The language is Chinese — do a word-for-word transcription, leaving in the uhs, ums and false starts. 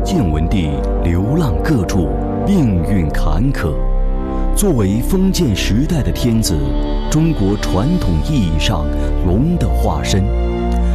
建文帝流浪各处，命运坎坷。作为封建时代的天子，中国传统意义上龙的化身，